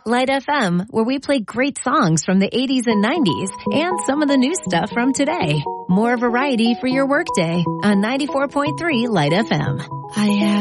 Light FM, where we play great songs from the 80s and 90s and some of the new stuff from today. More variety for your workday on 94.3 Light FM. I had